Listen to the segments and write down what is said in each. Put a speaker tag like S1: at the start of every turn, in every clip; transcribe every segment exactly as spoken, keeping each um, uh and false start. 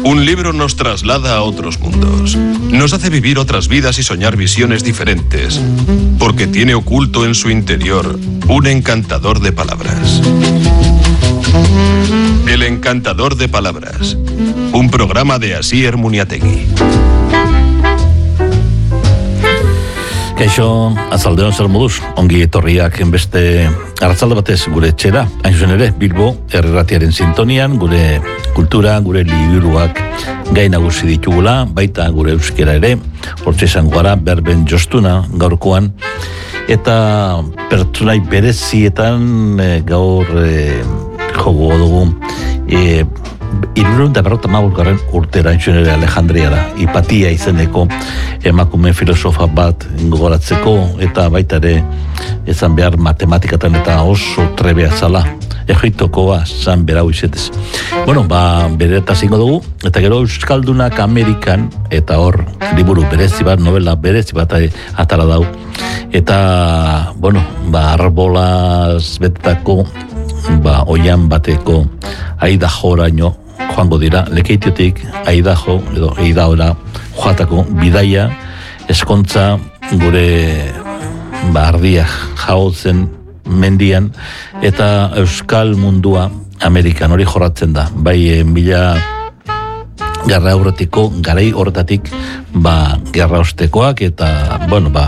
S1: Un libro nos traslada a otros mundos, nos hace vivir otras vidas y soñar visiones diferentes, porque tiene oculto en su interior un encantador de palabras. El encantador de palabras, un programa de Asier Muniategui.
S2: Kaixo, azaldeon zer moduz, ongi etorriak beste arratzalde batez gure etxera, hain zuzen ere, Bilbo, erratiaren sintonian, gure kultura, gure liburuak gai nagusi ditugula, baita gure euskera ere, hortze izango gara, berben jostuna gaurkoan, eta pertsonai berezietan e, gaur e, jogo dugu, e, Hirurehun eta berrogeita hamabosgarren urtera hain ere Alejandriara, Hipatia izeneko emakume filosofa bat gogoratzeko, eta baita ere ezan behar matematikatan eta oso trebea zala, Egiptokoa zan berau izetez. Bueno, ba, bereta zingo dugu, eta gero Euskaldunak Amerikan, eta hor, liburu berezi bat, novela berezi bat atara dau, eta, bueno, ba, arbolaz betetako, ba, oian bateko Aidahoraino joango dira, Lekeitiotik Aidaho edo Aidahora joatako bidaia, eskontza gure ba, ardia jaotzen mendian, eta euskal mundua Amerikan hori jorratzen da, bai mila gerra aurretiko, garai horretatik ba, gerra ostekoak, eta, bueno, ba,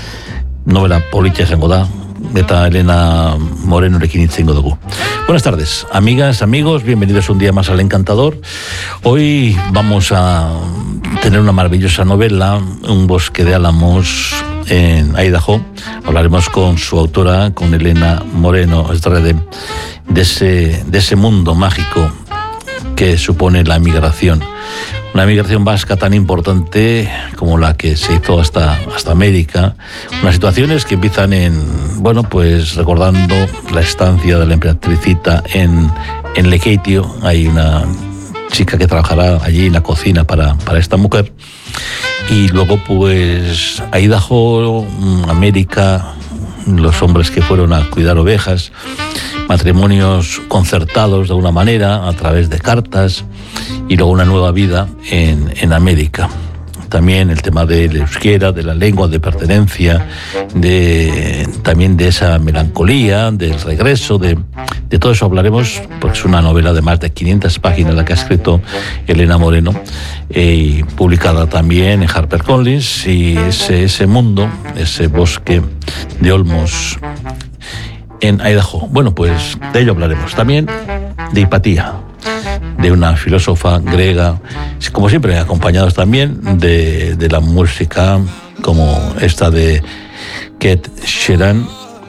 S2: novela politia izango da, eta Elena Morenorekin itzengo dugu. Buenas tardes, amigas, amigos, bienvenidos un día más al Encantador. Hoy vamos a tener una maravillosa novela, Un bosque de álamos en Idaho. Hablaremos con su autora, con Elena Moreno, de, de, ese, de ese mundo mágico que supone la migración. Una migración vasca tan importante como la que se hizo hasta, hasta América. Unas situaciones que empiezan en, bueno, pues recordando la estancia de la emperatricita en, en Lekeitio. Hay una chica que trabajará allí en la cocina para, para esta mujer. Y luego, pues, Idaho, América, los hombres que fueron a cuidar ovejas, matrimonios concertados de alguna manera a través de cartas, y luego una nueva vida en, en América. También el tema del euskera, de la lengua, de pertenencia, de, también de esa melancolía, del regreso, de, de todo eso hablaremos, porque es una novela de más de quinientas páginas la que ha escrito Elena Moreno, eh, publicada también en HarperCollins, y ese, ese mundo, ese bosque de olmos en Idaho. Bueno, pues de ello hablaremos. También de Hipatia, de una filósofa griega, como siempre, acompañados también de, de la música como esta de Ed Sheeran.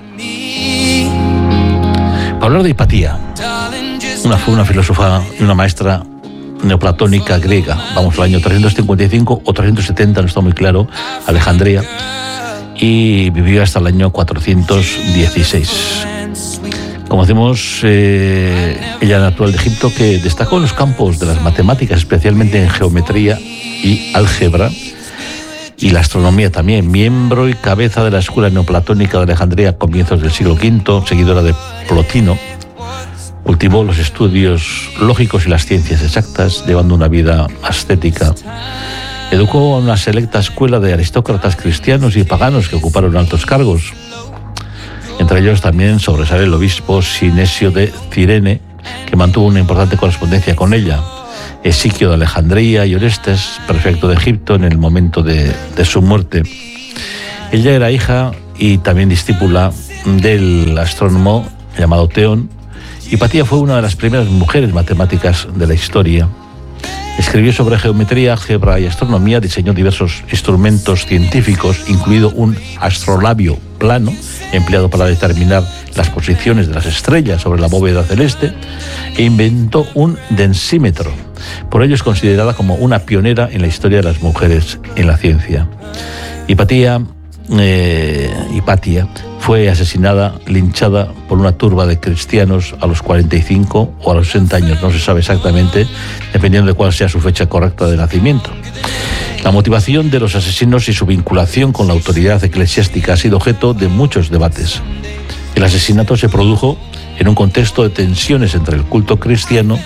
S2: Para hablar de Hipatia, una, fue una filósofa y una maestra neoplatónica griega, vamos al año trescientos cincuenta y cinco o trescientos setenta, no está muy claro, Alejandría, y vivió hasta el año cuatrocientos dieciséis. Como decimos, eh, ella natural de Egipto, que destacó en los campos de las matemáticas, especialmente en geometría y álgebra, y la astronomía también, miembro y cabeza de la escuela neoplatónica de Alejandría a comienzos del siglo quinto, seguidora de Plotino. Cultivó los estudios lógicos y las ciencias exactas, llevando una vida ascética. Educó a una selecta escuela de aristócratas cristianos y paganos que ocuparon altos cargos. Entre ellos también sobresale el obispo Sinesio de Cirene, que mantuvo una importante correspondencia con ella. Esiquio de Alejandría y Orestes, prefecto de Egipto en el momento de, de su muerte. Ella era hija y también discípula del astrónomo llamado Teón. Hipatia fue una de las primeras mujeres matemáticas de la historia. Escribió sobre geometría, álgebra y astronomía, diseñó diversos instrumentos científicos, incluido un astrolabio plano, empleado para determinar las posiciones de las estrellas sobre la bóveda celeste, e inventó un densímetro. Por ello es considerada como una pionera en la historia de las mujeres en la ciencia. Hipatia, eh, Hipatia fue asesinada, linchada por una turba de cristianos a los cuarenta y cinco o a los sesenta años, no se sabe exactamente, dependiendo de cuál sea su fecha correcta de nacimiento. La motivación de los asesinos y su vinculación con la autoridad eclesiástica ha sido objeto de muchos debates. El asesinato se produjo en un contexto de tensiones entre el culto cristiano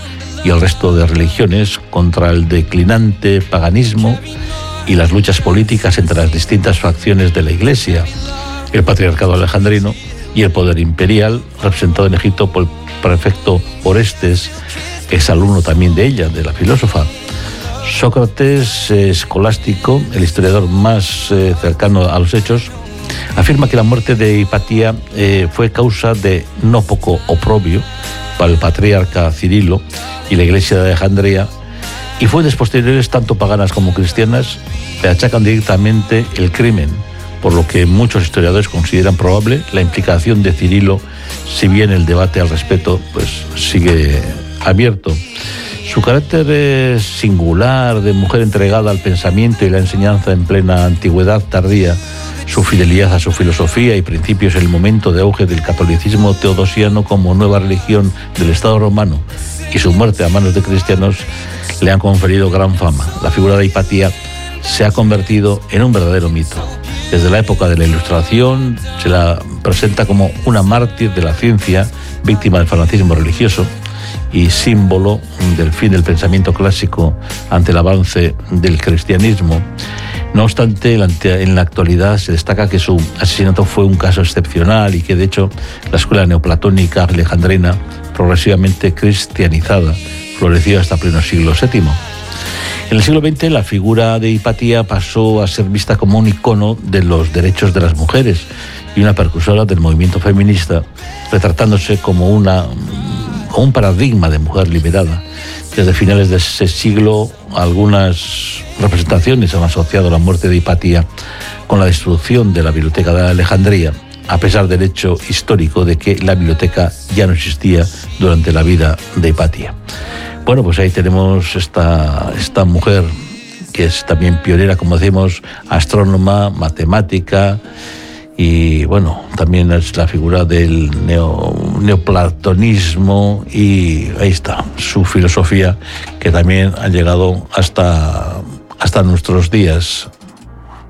S2: y el resto de religiones contra el declinante paganismo y las luchas políticas entre las distintas facciones de la Iglesia, el patriarcado alejandrino y el poder imperial, representado en Egipto por el prefecto Orestes, es alumno también de ella, de la filósofa. Sócrates, eh, escolástico, el historiador más eh, cercano a los hechos, afirma que la muerte de Hipatía eh, fue causa de no poco oprobio para el patriarca Cirilo y la Iglesia de Alejandría, y fuentes posteriores, tanto paganas como cristianas, le achacan directamente el crimen, por lo que muchos historiadores consideran probable la implicación de Cirilo, si bien el debate al respecto pues sigue abierto. Su carácter singular de mujer entregada al pensamiento y la enseñanza en plena antigüedad tardía, su fidelidad a su filosofía y principios en el momento de auge del catolicismo teodosiano como nueva religión del Estado romano y su muerte a manos de cristianos le han conferido gran fama. La figura de Hipatía se ha convertido en un verdadero mito. Desde la época de la Ilustración se la presenta como una mártir de la ciencia, víctima del fanatismo religioso y símbolo del fin del pensamiento clásico ante el avance del cristianismo. No obstante, en la actualidad se destaca que su asesinato fue un caso excepcional y que, de hecho, la escuela neoplatónica alejandrina, progresivamente cristianizada, floreció hasta pleno siglo séptimo. En el siglo veinte, la figura de Hipatía pasó a ser vista como un icono de los derechos de las mujeres y una precursora del movimiento feminista, retratándose como una un paradigma de mujer liberada. Desde finales de ese siglo, algunas representaciones han asociado la muerte de Hipatía con la destrucción de la biblioteca de Alejandría, a pesar del hecho histórico de que la biblioteca ya no existía durante la vida de Hipatía. Bueno, pues ahí tenemos esta, esta mujer que es también pionera, como decimos, astrónoma, matemática, y bueno, también es la figura del neo, neoplatonismo, y ahí está su filosofía, que también ha llegado hasta, hasta nuestros días.